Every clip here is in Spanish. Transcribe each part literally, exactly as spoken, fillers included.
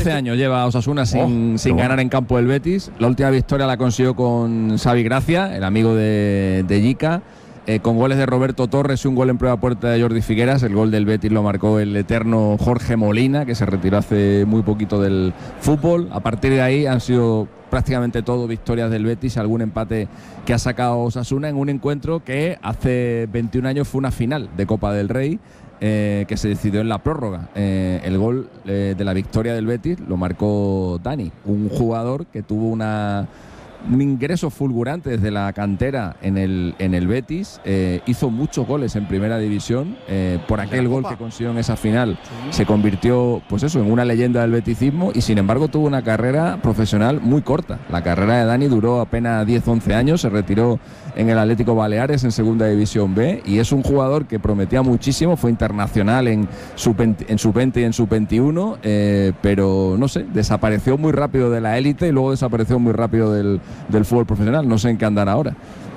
doce años lleva Osasuna sin, oh, sin ganar en campo del Betis. La última victoria la consiguió con Xavi Gracia, el amigo de, de Yica, eh, con goles de Roberto Torres y un gol en prueba puerta de Jordi Figueras. El gol del Betis lo marcó el eterno Jorge Molina, que se retiró hace muy poquito del fútbol. A partir de ahí han sido prácticamente todo victorias del Betis, algún empate que ha sacado Osasuna en un encuentro que hace veintiún años fue una final de Copa del Rey, eh, que se decidió en la prórroga. Eh, el gol eh, de la victoria del Betis lo marcó Dani, un jugador que tuvo una... un ingreso fulgurante desde la cantera en el, en el Betis, eh, hizo muchos goles en primera división, eh, por aquel gol que consiguió en esa final se convirtió, pues eso, en una leyenda del beticismo, y sin embargo tuvo una carrera profesional muy corta. La carrera de Dani duró apenas diez once años, se retiró en el Atlético Baleares en segunda división B, y es un jugador que prometía muchísimo, fue internacional en sub veinte, en sub veinte y en sub veintiuno, eh, pero no sé, desapareció muy rápido de la élite y luego desapareció muy rápido del del fútbol profesional. No sé en qué andan ahora.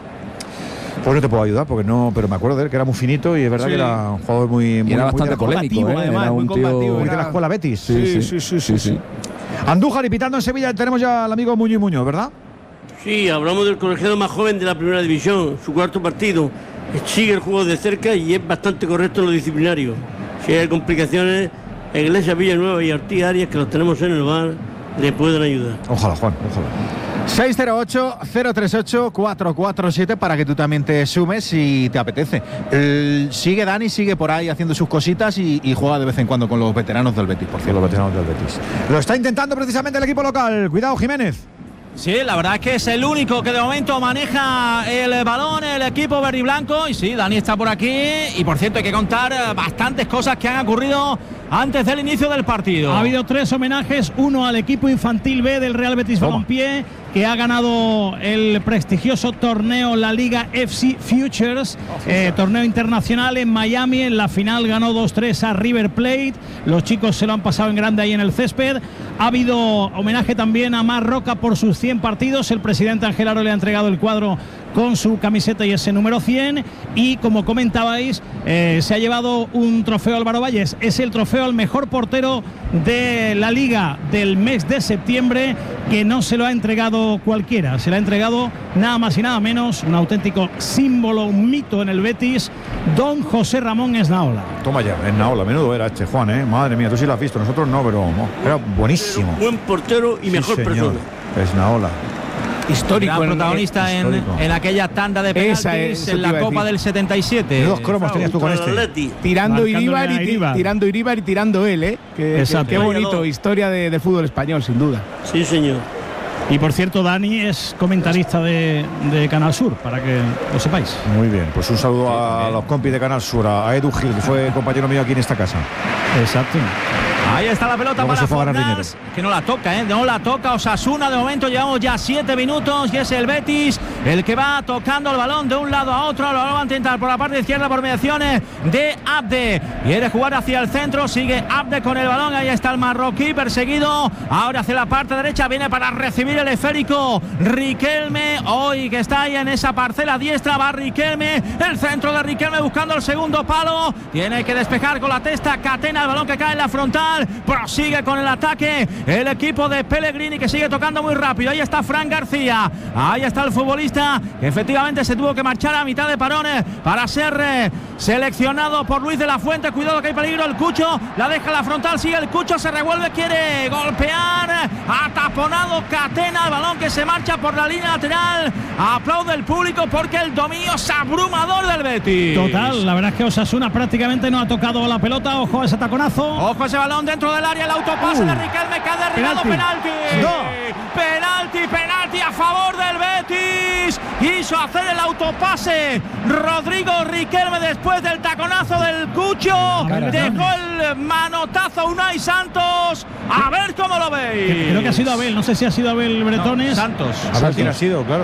Pues no te puedo ayudar porque no, pero me acuerdo de él que era muy finito y es verdad sí. que era un jugador muy, muy y era bastante muy polémico, ¿eh? Además, era un muy tío muy de la escuela Betis. Sí, sí, sí, sí, sí, sí, sí. Andújar, y pitando en Sevilla tenemos ya al amigo Muñoz Muñoz, ¿verdad? Sí, hablamos del colegiado más joven de la primera división, su cuarto partido. Sigue el juego de cerca y es bastante correcto en lo disciplinario. Si hay complicaciones, Iglesias, Villanueva y Ortiz Arias, que los tenemos en el bar, le pueden ayudar. Ojalá, Juan, ojalá. seis cero ocho, cero tres ocho, cuatro cuatro siete para que tú también te sumes si te apetece. El, sigue Dani, sigue por ahí haciendo sus cositas y, y juega de vez en cuando con los veteranos del Betis, por cierto. Los veteranos del Betis. Lo está intentando precisamente el equipo local. Cuidado, Jiménez. Sí, la verdad es que es el único que de momento maneja el balón, el equipo verde y blanco. Y sí, Dani está por aquí. Y por cierto, hay que contar bastantes cosas que han ocurrido antes del inicio del partido. Ha habido tres homenajes, uno al equipo infantil B del Real Betis Balompié, que ha ganado el prestigioso torneo, la Liga F C Futures, eh, torneo internacional en Miami. En la final ganó dos tres a River Plate. Los chicos se lo han pasado en grande ahí en el césped. Ha habido homenaje también a Mar Roca por sus cien partidos. El presidente Ángel Aro le ha entregado el cuadro con su camiseta y ese número cien. Y como comentabais, eh, se ha llevado un trofeo Álvaro Valles. Es el trofeo al mejor portero de la Liga del mes de septiembre, que no se lo ha entregado cualquiera. Se lo ha entregado nada más y nada menos, un auténtico símbolo, un mito en el Betis, don José Ramón Esnaola. Toma ya, Esnaola, menudo era este, Juan, ¿eh? Madre mía, tú sí lo has visto, nosotros no, pero no, era buenísimo. Buen portero y sí, mejor señor. persona. Esnaola. Histórico, el protagonista en, histórico. en aquella tanda de penaltis es, en la Copa del setenta y siete. ¿Qué dos cromos tenías tú con este? Tirando Iríbar y, ti, tirando Iríbar y tirando él, ¿eh? Que, que, qué bonito, historia de, de fútbol español, sin duda. Sí, señor. Y por cierto, Dani es comentarista de, de Canal Sur, para que lo sepáis. Muy bien, pues un saludo a los compis de Canal Sur, a Edu Gil, que fue compañero mío aquí en esta casa. Exacto. Ahí está la pelota para Fornals, que no la toca, ¿eh? No la toca Osasuna. De momento llevamos ya siete minutos y es el Betis el que va tocando el balón de un lado a otro. Lo va a intentar por la parte izquierda por mediaciones de Abde. Quiere jugar hacia el centro, sigue Abde con el balón. Ahí está el marroquí perseguido. Ahora hacia la parte derecha viene para recibir el esférico Riquelme. Hoy que está ahí en esa parcela diestra va Riquelme. El centro de Riquelme buscando el segundo palo. Tiene que despejar con la testa Catena el balón que cae en la frontal. Prosigue con el ataque el equipo de Pellegrini, que sigue tocando muy rápido. Ahí está Fran García, ahí está el futbolista que efectivamente se tuvo que marchar a mitad de parones para ser eh, seleccionado por Luis de la Fuente. Cuidado que hay peligro, el Cucho la deja la frontal, sigue el Cucho, se revuelve, quiere golpear, ha taponado Catena el balón que se marcha por la línea lateral. Aplaude el público porque el dominio es abrumador del Betis. Total, la verdad es que Osasuna prácticamente no ha tocado la pelota. Ojo a ese taconazo, ojo a ese balón dentro del área, el autopase uh, de Riquelme que ha derribado. Penalti, penalti. No. penalti, penalti a favor del Betis. Quiso hacer el autopase Rodrigo Riquelme después del taconazo del Cucho, dejó el manotazo a Unai Santos. A ver cómo lo veis. Creo que ha sido Abel, no sé si ha sido Abel Bretones. No, Santos. Abel quién ha sido, claro.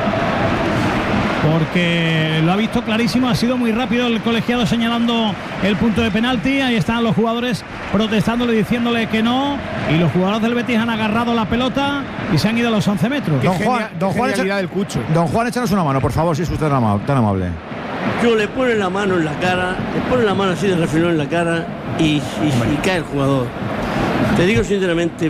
Porque lo ha visto clarísimo, ha sido muy rápido el colegiado señalando el punto de penalti. Ahí están los jugadores protestándole, diciéndole que no, y los jugadores del Betis han agarrado la pelota y se han ido a los once metros. Don Juan, don Juan, echa, del Cucho. Don Juan, échanos una mano, por favor, si es usted tan amable. Yo le pone la mano en la cara, le pone la mano así de refilón en la cara y, y, y cae el jugador. Te digo sinceramente,